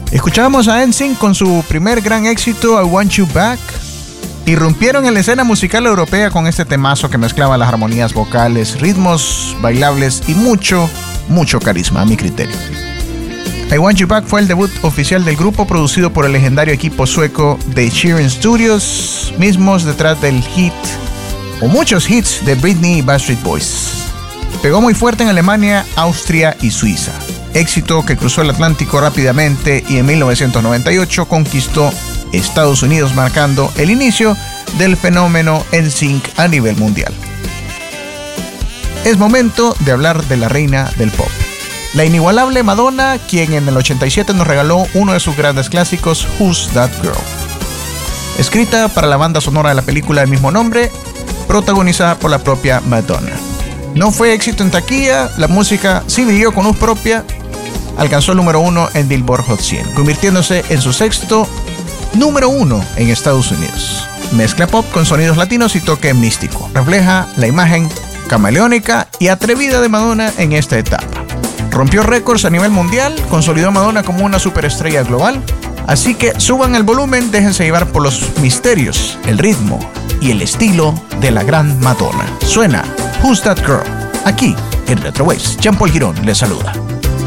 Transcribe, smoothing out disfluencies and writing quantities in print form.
Escuchábamos a NSYNC con su primer gran éxito, I Want You Back. Irrumpieron en la escena musical europea con este temazo que mezclaba las armonías vocales, ritmos bailables y mucho carisma a mi criterio. I Want You Back fue el debut oficial del grupo, producido por el legendario equipo sueco de Sheeran Studios, mismos detrás del hit o muchos hits de Britney y Backstreet Boys. Pegó muy fuerte en Alemania, Austria y Suiza. Éxito que cruzó el Atlántico rápidamente y en 1998 conquistó Estados Unidos, marcando el inicio del fenómeno NSYNC a nivel mundial. Es momento de hablar de la reina del pop, la inigualable Madonna, quien en el 87 nos regaló uno de sus grandes clásicos, Who's That Girl? Escrita para la banda sonora de la película del mismo nombre, protagonizada por la propia Madonna. No fue éxito en taquilla, la música sí brilló con luz propia, alcanzó el número 1 en Billboard Hot 100, convirtiéndose en su sexto número 1 en Estados Unidos. Mezcla pop con sonidos latinos y toque místico. Refleja la imagen camaleónica y atrevida de Madonna en esta etapa. Rompió récords a nivel mundial, consolidó a Madonna como una superestrella global. Así que suban el volumen, déjense llevar por los misterios, el ritmo y el estilo de la gran Madonna. Suena Who's That Girl, aquí en Retro Waves. Jean Paul Girón les saluda.